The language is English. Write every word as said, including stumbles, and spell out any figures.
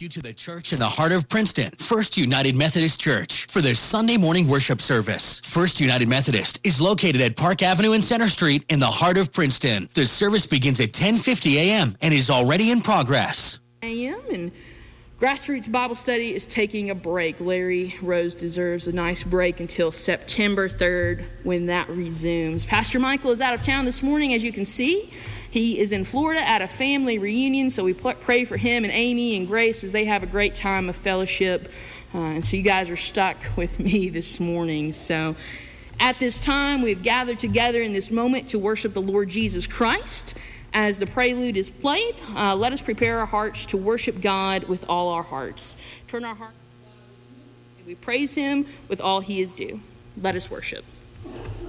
you to the church in the heart of Princeton, First United Methodist Church, for their Sunday morning worship service. First United Methodist is located at Park Avenue and Center Street in the heart of Princeton. The service begins at ten fifty a.m. and is already in progress. a m and Grassroots Bible Study is taking a break. Larry Rose deserves a nice break until September third when that resumes. Pastor Michael is out of town this morning, as you can see. He is in Florida at a family reunion, so we pray for him and Amy and Grace as they have a great time of fellowship. Uh, and so you guys are stuck with me this morning. So at this time, we've gathered together in this moment to worship the Lord Jesus Christ. As the prelude is played, uh, let us prepare our hearts to worship God with all our hearts. Turn our hearts, we praise him with all he is due. Let us worship.